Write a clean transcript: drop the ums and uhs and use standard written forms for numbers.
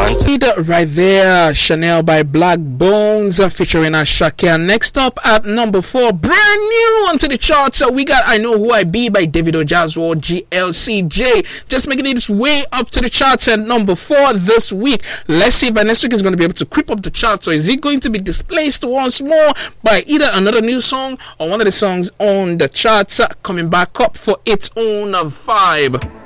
Right there, Chanel by Black Bones featuring Ashake. Next up at number 4, brand new onto the charts, we got I Know Who I Be by Davido Jazwall GLCJ. Just making its way up to the charts at number 4 this week. Let's see if by next week is going to be able to creep up the charts, or is it going to be displaced once more by either another new song or one of the songs on the charts coming back up for its own vibe.